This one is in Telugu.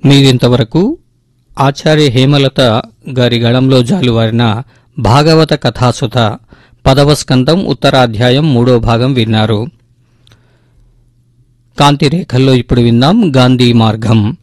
మీరింతవరకు ఆచార్య హేమలత గారి గళంలో జాలువారిన భాగవత కథాసుధ 10వ స్కందం ఉత్తరాధ్యాయం 3వ భాగం విన్నారు. కాంతిరేఖల్లో ఇప్పుడు విందాం గాంధీ మార్గం.